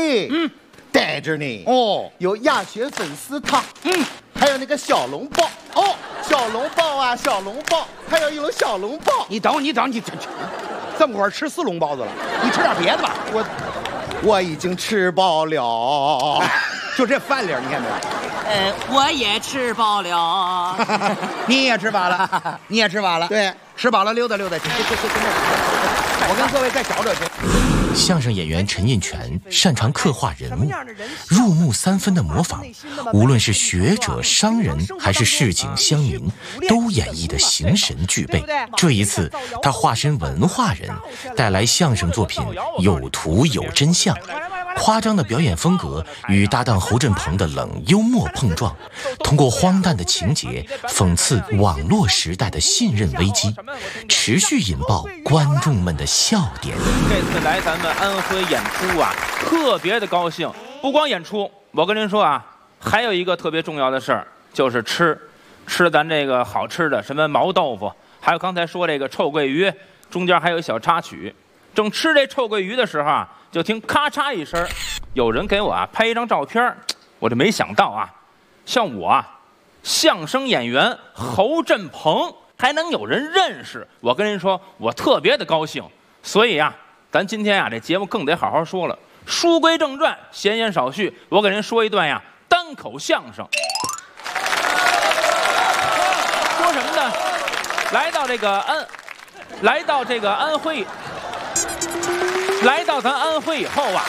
对，带着呢。 哦， 有鸭血粉丝汤，还有那个小笼包。 哦， 小笼包啊，小笼包，还有一笼小笼包。 你等，这么会儿吃4笼包子了，你吃点别的吧。 我已经吃饱了， 就这饭量，你看没有？ 我也吃饱了。 你也吃饱了，你也吃饱了。 对， 吃饱了溜达溜达去。我跟各位再聊聊去。 相声演员陈印泉擅长刻画人物，入木3分的模仿，无论是学者、商人还是市井乡民，都演绎得形神俱备。这一次，他化身文化人，带来相声作品有图有真相，夸张的表演风格与搭档侯振鹏的冷幽默碰撞，通过荒诞的情节讽刺网络时代的信任危机，持续引爆观众们的笑点。 这次来咱们安徽演出啊，特别的高兴。不光演出，我跟您说啊，还有一个特别重要的事儿，就是吃咱这个好吃的，什么毛豆腐，还有刚才说这个臭鳜鱼，中间还有一小插曲。正吃这臭鳜鱼的时候啊，就听咔嚓一声，有人给我啊拍一张照片，我就没想到啊，像我啊，相声演员侯振鹏还能有人认识，我跟您说，我特别的高兴。所以啊，咱今天啊这节目更得好好说了。书归正传，闲言少叙，我给您说一段呀单口相声。说什么呢？来到咱安徽以后啊，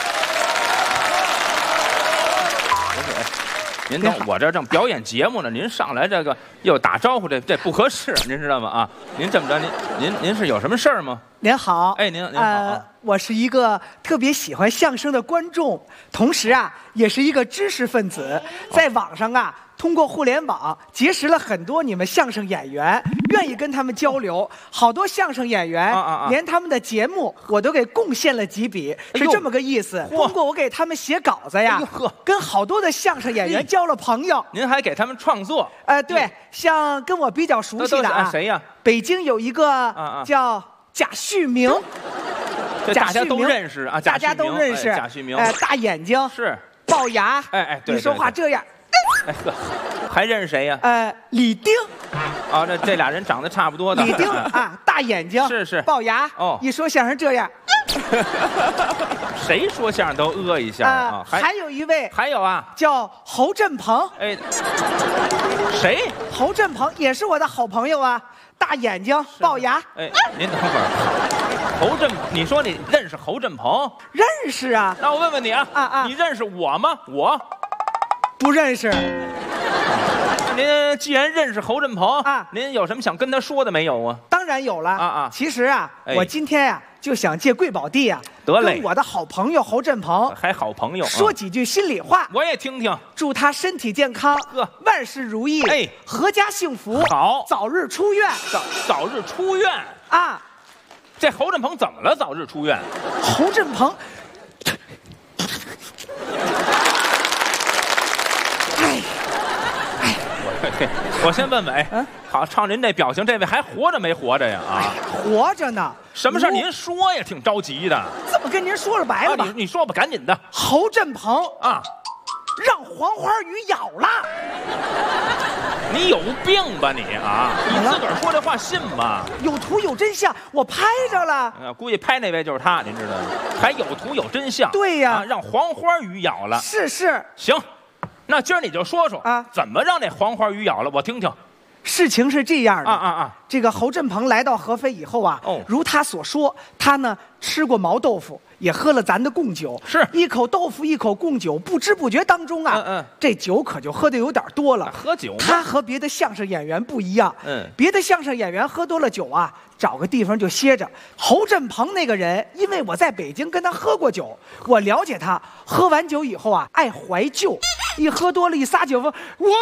您等我这正表演节目呢，您上来这个又打招呼，这不合适，您知道吗？啊，您这么着，您是有什么事儿吗？ 您好， 哎，您好， 我是一个特别喜欢相声的观众，同时啊，也是一个知识分子，在网上啊，通过互联网结识了很多你们相声演员，愿意跟他们交流。好多相声演员连他们的节目我都给贡献了几笔，是这么个意思。通过我给他们写稿子呀，跟好多的相声演员交了朋友。 您还给他们创作？ 对，像跟我比较熟悉的啊， 谁呀？ 北京有一个叫贾旭明。 这大家都认识啊， 大家都认识。 贾旭明， 大眼睛是， 龅牙， 对， 你说话这样， 还认识谁呀？ 李丁。 啊，这俩人长得差不多的。 李丁啊，大眼睛， 是， 龅牙。 哦， 一说相声这样。 谁说相声都一下啊？ 还有一位， 还有啊， 叫侯振鹏。 哎，谁？ 侯振鹏也是我的好朋友啊。大眼睛，龅牙。 哎，您等会儿，侯振，你说你认识侯振鹏？ 认识啊。 那我问问你啊，你认识我吗？我不认识。 您既然认识侯振鹏您有什么想跟他说的没有啊？ 当然有了其实啊，我今天呀就想借贵宝地啊，跟我的好朋友侯振鹏， 还好朋友， 说几句心里话， 我也听听。 祝他身体健康，万事如意，阖家幸福， 好， 早日出院， 早日出院啊！ 这侯振鹏怎么了？早日出院？ 侯振鹏。 我先问问，好，照您这表情，这位还活着没活着呀？啊， 活着呢。 什么事您说呀，挺着急的。 这么跟您说了白了吧？ 你说吧，赶紧的。 侯振鹏啊， 让黄花鱼咬了。 你有病吧你啊？你自个儿说这话信吗？ 有图有真相，我拍着了。 估计拍那位就是他，您知道吗？还有图有真相。 对呀， 让黄花鱼咬了。 是。 行。那今儿你就说说怎么让这黄花鱼咬了，我听听。 事情是这样的这个侯振鹏来到合肥以后啊，如他所说，他呢吃过毛豆腐，也喝了咱的贡酒， 是一口豆腐一口贡酒，不知不觉当中啊，这酒可就喝的有点多了。 喝酒， 他和别的相声演员不一样，别的相声演员喝多了酒啊，找个地方就歇着。侯振鹏那个人，因为我在北京跟他喝过酒，我了解他，喝完酒以后啊，爱怀旧。一喝多了，一撒酒疯，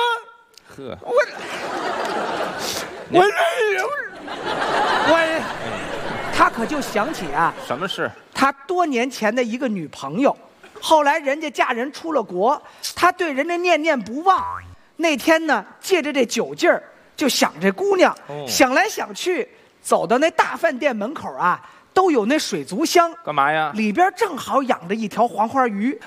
他可就想起啊， 什么事？ 他多年前的一个女朋友，后来人家嫁人出了国，他对人家念念不忘。那天呢，借着这酒劲儿，就想这姑娘，想来想去，走到那大饭店门口啊。都有那水族箱， 干嘛呀？ 里边正好养着一条黄花鱼，